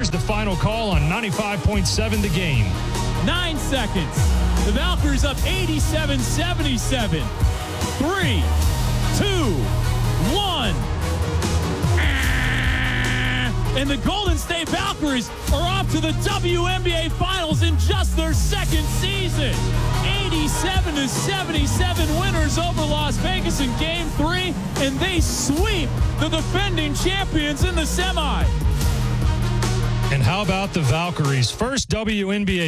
Here's the final call on 95.7 The Game. 9 seconds. The Valkyries up 87-77. 3, 2, 1. And the Golden State Valkyries are off to the WNBA Finals in just their second season. 87-77 winners over Las Vegas in Game 3, and they sweep the defending champions in the semi. And how about the Valkyries' first WNBA